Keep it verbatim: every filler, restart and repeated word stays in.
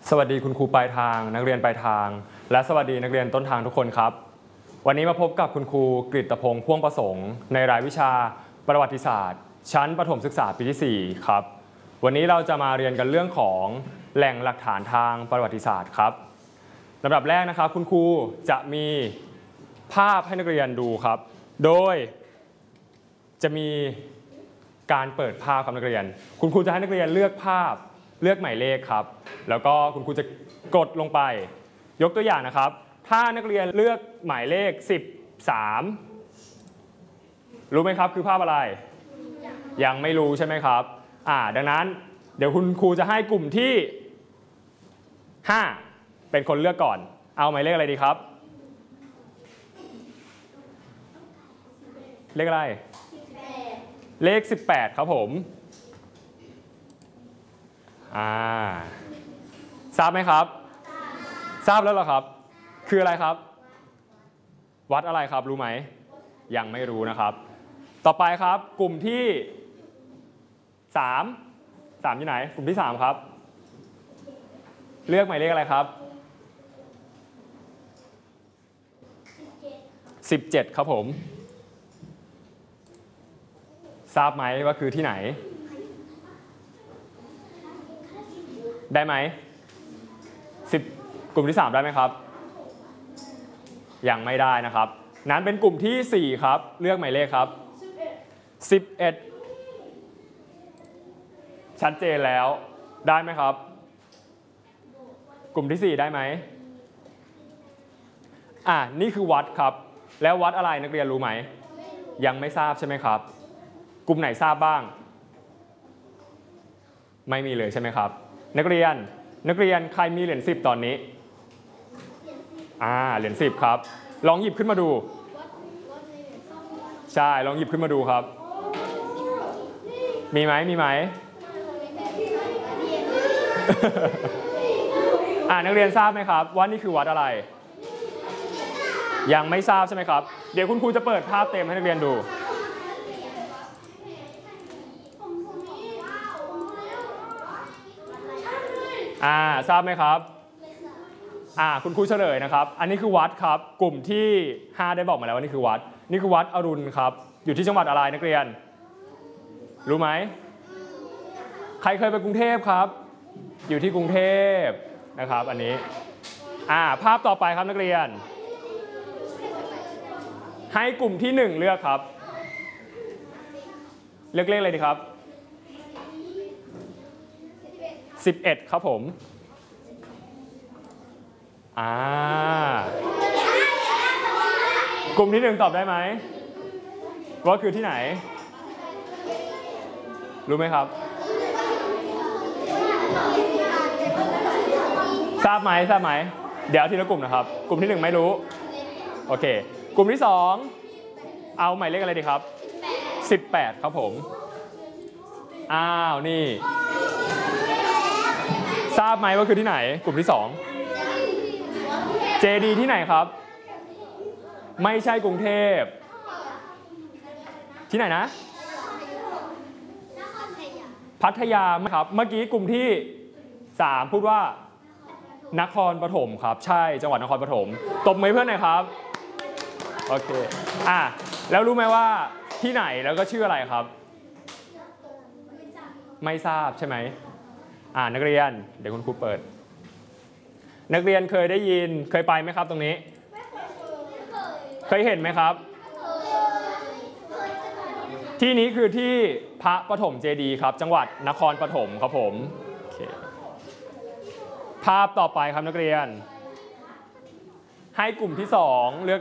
สวัสดีคุณครูปลายทางนักเรียนปลายทางและสวัสดีนักเรียนต้นทางทุกคนครับวันนี้มาพบกับคุณครูกฤตพงษ์พ่วงประสงค์ในรายวิชาประวัติศาสตร์ชั้นประถมศึกษาปีที่สี่ครับวันนี้เราจะมาเรียนกันเรื่องของแหล่งหลักฐานทางประวัติศาสตร์ครับลำดับแรกนะครับคุณครูจะมีภาพให้นักเรียนดูครับโดยจะมีการเปิดภาพครับนักเรียนคุณครูจะให้นักเรียนเลือกภาพเลือกหมายเลขครับแล้วก็คุณครูจะกดลงไปยกตัวอย่างนะครับถ้านักเรียนเลือกหมายเลขสิบสามรู้ไหมครับคือภาพอะไรยังไม่รู้ใช่ไหมครับอ่าดังนั้นเดี๋ยวคุณครูจะให้กลุ่มที่ห้าเป็นคนเลือกก่อนเอาหมายเลขอะไรดีครับเลขอะไรเลขสิบแปดครับผมอ่าทราบไหมครับทราบแล้วเหรอครับคืออะไรครับวัดอะไรครับรู้ไหมยังไม่รู้นะครับต่อไปครับกลุ่มที่สาม สามอยู่ไหนกลุ่มที่สามครับเลือกหมายเลขอะไรครับสิบเจ็ดครับผมทราบไหมว่าคือที่ไหนได้ไหมสิบกลุ่มที่สามได้ไหมครับยังไม่ได้นะครับนั้นเป็นกลุ่มที่สี่ครับเลือกหมายเลขครับสิบเอ็ดชัดเจนแล้วได้ไหมครับกลุ่มที่สี่ได้ไหมอ่านี่คือวัดครับแล้ววัดอะไรนักเรียนรู้ไหมยังไม่ทราบใช่ไหมครับกลุ่มไหนทราบบ้างไม่มีเลยใช่ไหมครับนักเรียนนักเรียนใครมีเหรียญสิบตอนนี้อ่าเหรียญสิบครับลองหยิบขึ้นมาดูใช่ลองหยิบขึ้นมาดูครับมีไหมมีไหม อ่านักเรียนทราบไหมครับว่านี่คือวัดอะไรยังไม่ทราบใช่ไหมครับเดี๋ยวคุณครูจะเปิดภาพเต็มให้นักเรียนดูอ่าทราบไหมครับอ่าคุณครูเฉลยนะครับอันนี้คือวัดครับกลุ่มที่ห้าได้บอกมาแล้วว่านี่คือวัดนี่คือวัดอรุณครับอยู่ที่จังหวัดอะไรนักเรียนรู้ไหมใครเคยไปกรุงเทพครับอยู่ที่กรุงเทพนะครับอันนี้อ่าภาพต่อไปครับนักเรียนให้กลุ่มที่หนึ่งเลือกครับเลือกเลขอะไรดีครับสิบเอ็ดครับผมอ่ากลุ่มที่หนึ่งตอบได้ไหมว่าคือที่ไหนรู้ไหมครับทราบไหมทราบไหมเดี๋ยวทีละกลุ่มนะครับกลุ่มที่หนึ่งไม่รู้โอเคกลุ่มที่สองเอาหมายเลขอะไรดีครับสิบแปดครับผมอ้าวนี่ทราบไหมว่าคือที่ไหนกลุ่มที่สองเจดีที่ไหนครับไม่ใช่กรุงเทพที่ไหนนะพัทยาไหมครับเมื่อกี้กลุ่มที่สามพูดว่านครปฐมครับใช่จังหวัดนครปฐมตบมือเพื่อนหน่อยครับโอเคอ่ะแล้วรู้ไหมว่าที่ไหนแล้วก็ชื่ออะไรครับไม่ทราบใช่ไหมอ่านักเรียนเดี๋ยวคุณครูเปิดนักเรียนเคยได้ยินเคยไปไหมครับตรงนี้เคยเห็นไหมครับที่นี้คือที่พระปฐมเจดีย์ครับจังหวัดนครปฐมครับผมโอเคภาพต่อไปครับนักเรียนให้กลุ่มที่สองเลือก